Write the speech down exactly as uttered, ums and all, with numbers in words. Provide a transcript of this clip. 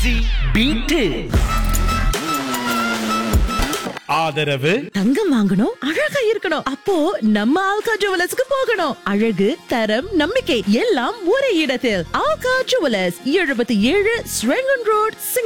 Easy beat. ஆதரவு தங்கம் வாங்கணும், அழகா இருக்கணும். அப்போ நம்ம ஆல்கா ஜுவல்லர்ஸ்க்கு போகணும். அழகு, தரம், நம்பிக்கை எல்லாம் ஒரே இடத்தில். ஆல்கா ஜுவல்லர்ஸ், எழுபத்தி ஏழு ஸ்ரெங்கன் ரோட்,